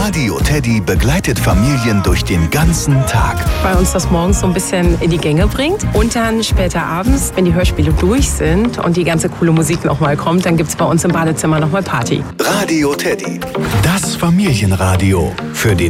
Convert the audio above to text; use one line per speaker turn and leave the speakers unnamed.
Radio Teddy begleitet Familien durch den ganzen Tag.
Weil uns das morgens so ein bisschen in die Gänge bringt. Und dann später abends, wenn die Hörspiele durch sind und die ganze coole Musik nochmal kommt, dann gibt's bei uns im Badezimmer nochmal Party.
Radio Teddy, das Familienradio für den